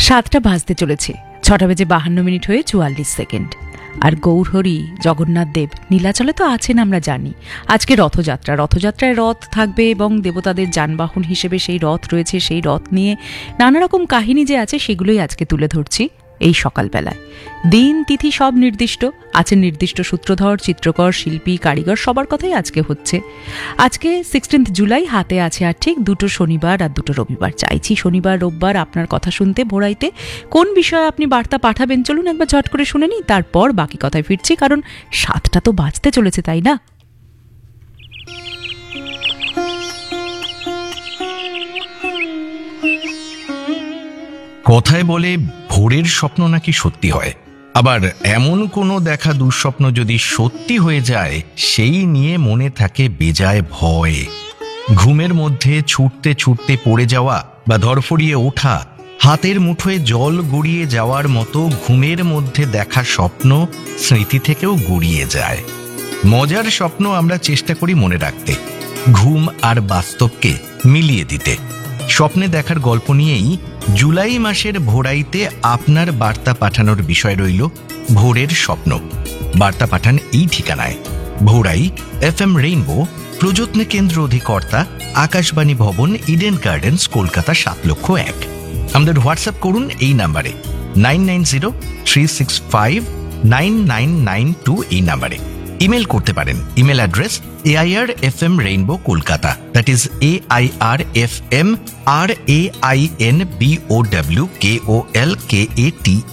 7টা বাজতে চলেছে, 6টা বেজে 52 হয়ে 44 সেকেন্ড। আর গৌরহরি জগন্নাথ দেব নীলাচলে তো আছেন আমরা জানি। আজকে রথযাত্রায় রথ থাকবে এবং দেবতাদের যানবাহন হিসেবে সেই রথ রয়েছে। সেই রথ নিয়ে নানা রকম কাহিনী যে আছে সেগুলোই আজকে তুলে ধরছি এই সকালবেলায়। দিন তিথি সব নির্দিষ্ট, আছেন নির্দিষ্ট সূত্রধর, চিত্রকর, শিল্পী, কারিগর, সবার কথাই আজকে হচ্ছে। আজকে 16 জুলাই, হাতে আছে আর ঠিক 2টো শনিবার আর 2টো রবিবার। চাইছি শনিবার রোববার আপনার কথা শুনতে ভোরাইতে। কোন বিষয়ে আপনি বার্তা পাঠাবেন চলুন একবার ঝট করে শুনে নিই, তারপর বাকি কথায় ফিরছি, কারণ 7টা তো বাজতে চলেছে, তাই না? কথায় বলে ভোরের স্বপ্ন নাকি সত্যি হয়, আবার এমন কোনো দেখা দুঃস্বপ্ন যদি সত্যি হয়ে যায় সেই নিয়ে মনে থাকে বেজায় ভয়। ঘুমের মধ্যে ছুটতে ছুটতে পড়ে যাওয়া বা ধরফড়িয়ে ওঠা, হাতের মুঠোয় জল গড়িয়ে যাওয়ার মতো ঘুমের মধ্যে দেখা স্বপ্ন স্মৃতি থেকেও গড়িয়ে যায়। মজার স্বপ্ন আমরা চেষ্টা করি মনে রাখতে, ঘুম আর বাস্তবকে মিলিয়ে দিতে। স্বপ্নে দেখার গল্প নিয়েই জুলাই মাসের ভোরাইতে আপনার বার্তা পাঠানোর বিষয় রইল ভোরের স্বপ্ন। বার্তা পাঠান এই ঠিকানায়: ভোরাই, FM রেইনবো, প্রযত্ন কেন্দ্র অধিকর্তা, আকাশবাণী ভবন, ইডেন গার্ডেন্স, কলকাতা 7,01,000। আমাদের হোয়াটসঅ্যাপ করুন এই নাম্বারে 9903659992 এই নাম্বারে। ইমেল করতে পারেন, email address airfmrainbowkolkata, that is airfmrainbowkolkata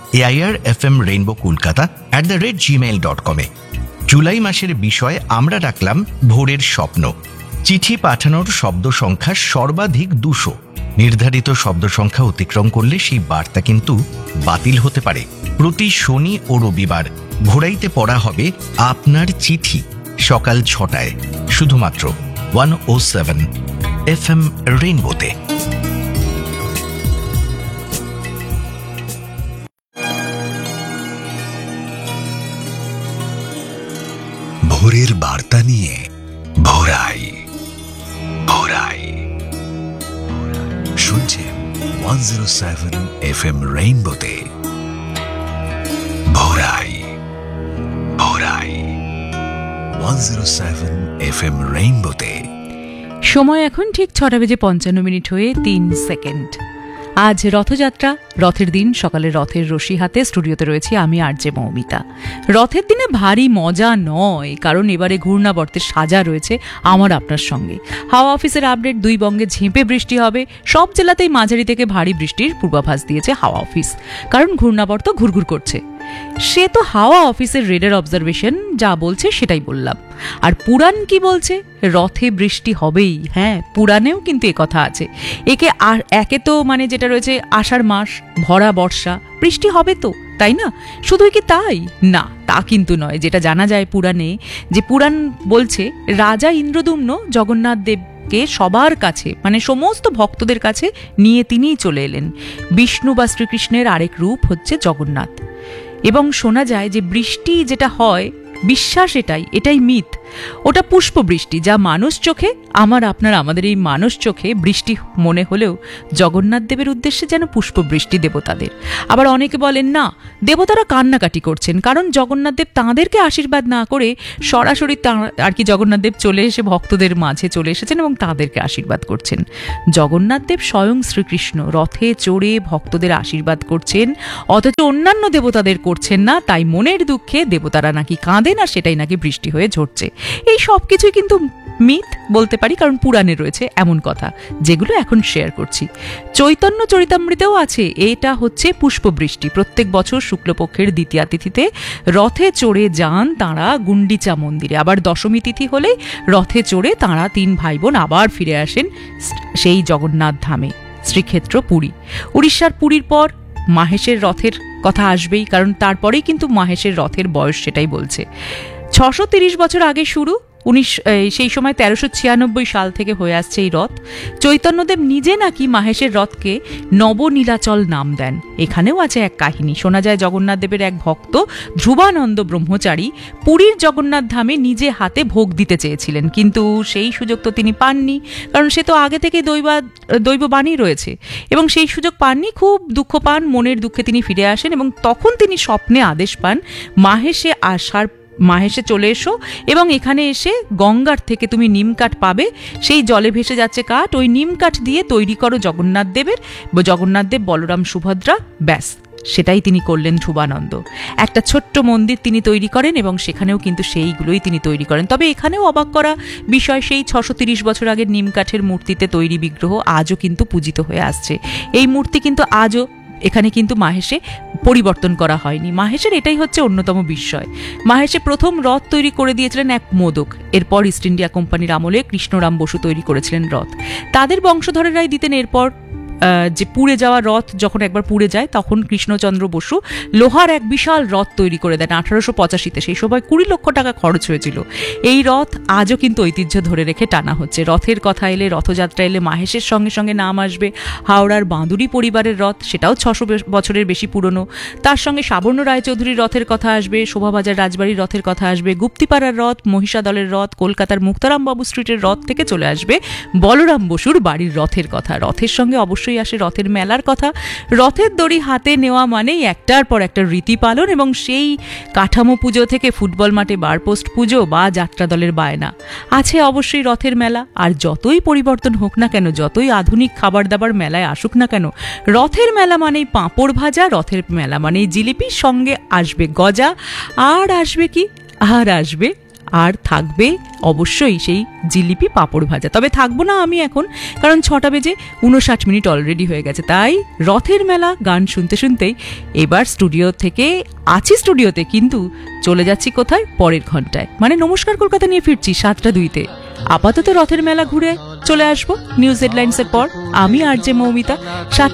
airfmrainbowkolkata@gmail.com। July মাসের বিষয় আমরা রাখলাম ভোরের স্বপ্ন। চিঠি পাঠানোর শব্দ সংখ্যা সর্বাধিক 200। নির্ধারিত শব্দ সংখ্যা অতিক্রম করলে সেই বার্তা কিন্তু বাতিল হতে পারে। প্রতি শনি ও রবিবার ভোরাইতে পড়া হবে আপনার চিঠি সকাল 6টায়, শুধুমাত্র 107 FM রেইনবোতে। ভোরের বার্তা নিয়ে ভোরাই ভোরাই শুনছেন 107 FM রেইনবোতে। ভোরাই ভোরাই 107 FM রেইনবোতে। সময় এখন ঠিক 6টা বেজে 55 হয়ে 3 সেকেন্ড। আজ রথযাত্রা, রথের দিন। সকালে রথের রশি হাতে স্টুডিওতে রয়েছি আমি, আরজে মৌমিতা। রথের দিনে ভারী মজা নয়, কারণ এবারে ঘূর্ণাবর্তের সাজা রয়েছে আমার আপনার সঙ্গে। হাওয়া অফিসের আপডেট, 2 বঙ্গে ঝেঁপে বৃষ্টি হবে। সব জেলাতেই মাঝারি থেকে ভারী বৃষ্টির পূর্বাভাস দিয়েছে হাওয়া অফিস, কারণ ঘূর্ণাবর্ত ঘুরঘুর করছে। সে তো হাওয়া অফিসের রেডার অবজারভেশন যা বলছে সেটাই বললাম। আর পুরাণ কি বলছে? রথে বৃষ্টি হবেই। হ্যাঁ, পুরাণেও কিন্তু একথা আছে। একে তো মানে যেটা রয়েছে আষাঢ় মাস, ভরা বর্ষা, বৃষ্টি হবে তো, তাই না? শুধুই কি তাই? না, তা কিন্তু নয়। যেটা জানা যায় পুরাণে, যে পুরাণ বলছে রাজা ইন্দ্রদ্যুম্ন জগন্নাথ দেবকে সবার কাছে, মানে সমস্ত ভক্তদের কাছে নিয়ে তিনিই চলে এলেন। বিষ্ণু বা শ্রীকৃষ্ণের আরেক রূপ হচ্ছে জগন্নাথ। এবং শোনা যায় যে বৃষ্টি যেটা হয়, বিশ্বাস এটাই মিথ, ওটা পুষ্পবৃষ্টি, যা মানুষ চোখে, আমাদের এই মানুষ চোখে বৃষ্টি মনে হলেও জগন্নাথ দেবের উদ্দেশ্যে যেন পুষ্পবৃষ্টি দেবতাদের। আবার অনেকে বলেন না, দেবতারা কান্নাকাটি করছেন, কারণ জগন্নাথ দেব তাঁদেরকে আশীর্বাদ না করে সরাসরি আর কি জগন্নাথ দেব চলে এসে ভক্তদের মাঝে চলে এসেছেন এবং তাঁদেরকে আশীর্বাদ করছেন। জগন্নাথ দেব স্বয়ং শ্রীকৃষ্ণ রথে চড়ে ভক্তদের আশীর্বাদ করছেন, অথচ অন্যান্য দেবতাদের করছেন না। তাই মনের দুঃখে দেবতারা নাকি কাঁদেন, আর সেটাই নাকি বৃষ্টি হয়ে ঝরছে। এই সব কিছুই কিন্তু মিথ বলতে পারি, কারণ পুরাণে রয়েছে এমন কথা, যেগুলো এখন শেয়ার করছি। চৈতন্য চরিতামৃতেও আছে, এটা হচ্ছে পুষ্পবৃষ্টি। প্রত্যেক বছর শুক্লপক্ষের দ্বিতীয়া তিথিতে রথে চড়ে যান তাঁরা গুন্ডিচা মন্দিরে। আবার দশমী তিথি হলে রথে চড়ে তাঁরা 3 ভাই বোন আবার ফিরে আসেন সেই জগন্নাথ ধামে, শ্রীক্ষেত্র পুরী। উড়িষ্যার পুরীর পর মাহেশের রথের কথা আসবেই, কারণ তারপরেই কিন্তু মাহেশের রথের বয়স সেটাই বলছে। 630 বছর আগে শুরু, সেই সময় 1396 সাল থেকে হয়ে আসছে এই রথ। চৈতন্যদেব নিজে নাকি মাহেশের রথকে নবনীলাচল নাম দেন। এখানেও আছে এক কাহিনী। শোনা যায় জগন্নাথ দেবের এক ভক্ত ধ্রুবানন্দ ব্রহ্মচারী পুরীর জগন্নাথ ধামে নিজে হাতে ভোগ দিতে চেয়েছিলেন, কিন্তু সেই সুযোগ তো তিনি পাননি, কারণ সে তো আগে থেকে দৈববাণী রয়েছে, এবং সেই সুযোগ পাননি। খুব দুঃখ পান, মনের দুঃখে তিনি ফিরে আসেন এবং তখন তিনি স্বপ্নে আদেশ পান মাহেশে চলে এসো এবং এখানে এসে গঙ্গার থেকে তুমি নিম কাঠ পাবে, সেই জলে ভেসে যাচ্ছে কাঠ, ওই নিম কাঠ দিয়ে তৈরি করো জগন্নাথ দেব, বলরাম, সুভদ্রা, ব্যাস। সেটাই তিনি করলেন ধ্রুবানন্দ। একটা ছোট্ট মন্দির তিনি তৈরি করেন এবং সেখানেও কিন্তু সেইগুলোই তিনি তৈরি করেন। তবে এখানেও অবাক করা বিষয়, সেই 630 বছর আগের নিম কাঠের মূর্তিতে তৈরি বিগ্রহ আজও কিন্তু পূজিত হয়ে আসছে। এই মূর্তি কিন্তু আজও এখানে কিন্তু মাহেশে পরিবর্তন করা হয়নি। মাহেশের এটাই হচ্ছে অন্যতম বিস্ময়। মাহেশে প্রথম রথ তৈরি করে দিয়েছিলেন এক মোদক। এরপর ইস্ট ইন্ডিয়া কোম্পানির আমলে কৃষ্ণরাম বসু তৈরি করেছিলেন রথ। তাদের বংশধরেরাই দিতেন। এরপর যে পুড়ে যাওয়া রথ যখন একবার পুড়ে যায়, তখন কৃষ্ণচন্দ্র বসু লোহার এক বিশাল রথ তৈরি করে দেন 1885-তে। সেই সময় 20 লক্ষ টাকা খরচ হয়েছিল। এই রথ আজও কিন্তু ঐতিহ্য ধরে রেখে টানা হচ্ছে। রথের কথা এলে, রথযাত্রা এলে মাহেশের সঙ্গে সঙ্গে নাম আসবে হাওড়ার বাঁদুরি পরিবারের রথ, সেটাও 600 বছরের বেশি পুরনো। তার সঙ্গে সাবর্ণ রায়চৌধুরীর রথের কথা আসবে, শোভাবাজার রাজবাড়ির রথের কথা আসবে, গুপ্তিপাড়ার রথ, মহিষাদলের রথ, কলকাতার মুক্তারামবাবু স্ট্রিটের রথ থেকে চলে আসবে বলরাম বসুর বাড়ির রথের কথা। রথের সঙ্গে অবশ্যই আসে রথের মেলার কথা। রথের দড়ি হাতে নেওয়া মানেই একটার পর একটা রীতি পালন, এবং সেই কাঠামো পুজো থেকে ফুটবল মাঠে বারপোস্ট পুজো বা যাত্রা দলের বায়না। আছে অবশ্যই রথের মেলা। আর যতই পরিবর্তন হোক না কেন, যতই আধুনিক খাবার দাবার মেলায় আসুক না কেন, রথের মেলা মানেই পাঁপড় ভাজা, রথের মেলা মানেই জিলিপির সঙ্গে আসবে গজা, আর আসবে কি, আর থাকবে অবশ্যই সেই জিলিপি পাঁপড় ভাজা। তবে থাকবো না আমি এখন, কারণ 6টা বেজে 59 মিনিট অলরেডি হয়ে গেছে। তাই রথের মেলা গান শুনতে শুনতেই এবার স্টুডিওতে কিন্তু চলে যাচ্ছি কোথায়, পরের ঘন্টায়, মানে নমস্কার কলকাতা নিয়ে ফিরছি 7টা 2-তে। আপাতত রথের মেলা ঘুরে চলে আসবো নিউজ হেডলাইন্সের পর। আমি আরজে মৌমিতা।